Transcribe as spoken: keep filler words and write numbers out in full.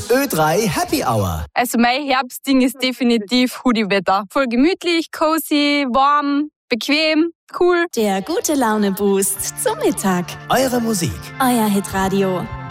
Ö drei Happy Hour. Also mein Herbstding ist definitiv Hoodie-Wetter. Voll gemütlich, cozy, warm, bequem, cool. Der gute Laune-Boost zum Mittag. Eure Musik. Euer Hitradio.